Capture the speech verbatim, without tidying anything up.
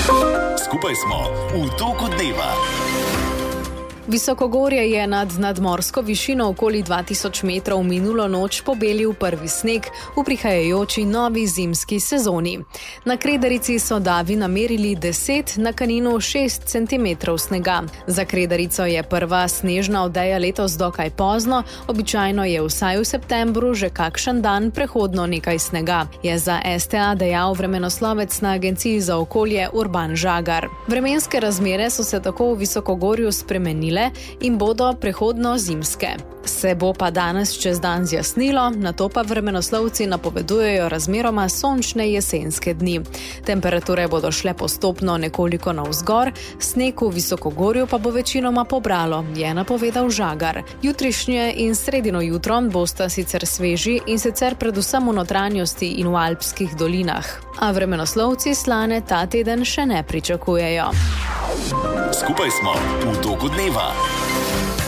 Skupaj smo v toku dneva. Visokogorje je nad nadmorsko višino okoli dva tisoč metrov minulo noč pobelil prvi sneg v prihajajoči novi zimski sezoni. Na Kredarici so davi namerili deset, na Kaninu šest centimetrov snega. Za Kredarico je prva snežna odeja letos dokaj pozno, običajno je vsaj v septembru že kakšen dan prehodno nekaj snega, je za S T A dejal vremenoslovec na Agenciji za okolje Urban Žagar. Vremenske razmere so se tako v Visokogorju spremenile in bodo prehodno zimske. Se bo pa danes čez dan zjasnilo, nato pa vremenoslovci napovedujejo razmeroma sončne jesenske dni. Temperature bodo šle postopno nekoliko navzgor, sneg v Visokogorju pa bo večinoma pobralo, je napovedal Žagar. Jutrišnje in sredino jutro bosta sicer sveži in sicer predvsem v notranjosti in v alpskih dolinah. A vremenoslovci slane ta teden še ne pričakujejo. Skupaj smo v toku dneva.